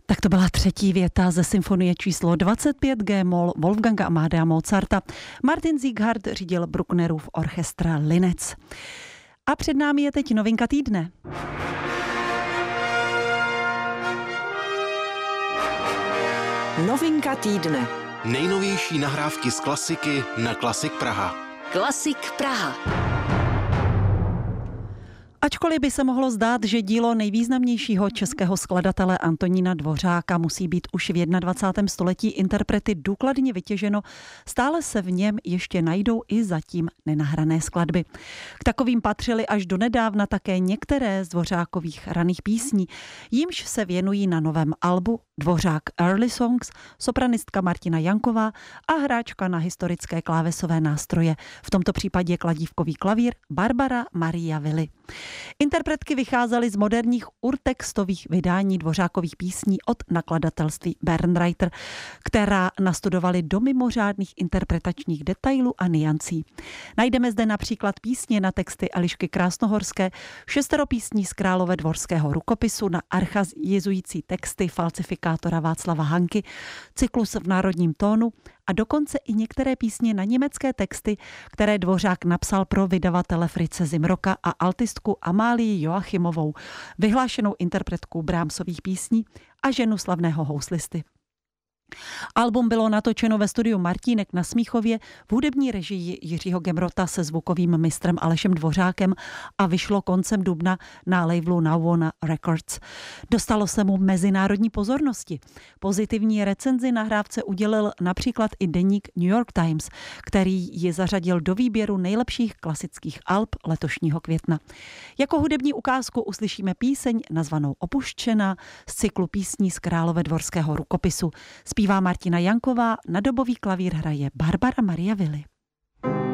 Tak to byla třetí věta ze symfonie číslo 25 G-moll Wolfganga Amadea Mozarta. Martin Sieghardt řídil Brucknerův orchestr Linec. A před námi je teď novinka týdne. Novinka týdne. Nejnovější nahrávky z klasiky na Klasik Praha. Klasik Praha. Ačkoliv by se mohlo zdát, že dílo nejvýznamnějšího českého skladatele Antonína Dvořáka musí být už v 21. století interprety důkladně vytěženo, stále se v něm ještě najdou i zatím nenahrané skladby. K takovým patřily až donedávna také některé z Dvořákových raných písní, jimž se věnují na novém albu Dvořák Early Songs sopranistka Martina Janková a hráčka na historické klávesové nástroje, v tomto případě kladívkový klavír Barbara Maria Willi. Interpretky vycházely z moderních urtextových vydání Dvořákových písní od nakladatelství Bernreiter, která nastudovaly do mimořádných interpretačních detailů a niancí. Najdeme zde například písně na texty Elišky Krásnohorské, 6 písní z Královédvorského rukopisu na archaizující texty falsifikátora Václava Hanky, cyklus v národním tónu a dokonce i některé písně na německé texty, které Dvořák napsal pro vydavatele Fritze Zimroka a altistku Amálii Joachimovou, vyhlášenou interpretku Brahmsových písní a ženu slavného houslisty. Album bylo natočeno ve studiu Martínek na Smíchově v hudební režii Jiřího Gemrota se zvukovým mistrem Alešem Dvořákem a vyšlo koncem dubna na labelu Nauona Records. Dostalo se mu mezinárodní pozornosti. Pozitivní recenzi nahrávce udělil například i deník New York Times, který ji zařadil do výběru nejlepších klasických alb letošního května. Jako hudební ukázku uslyšíme píseň nazvanou Opuštěná z cyklu písní z Královédvorského rukopisu. Zpívá Martina Janková, na dobový klavír hraje Barbara Maria Willi.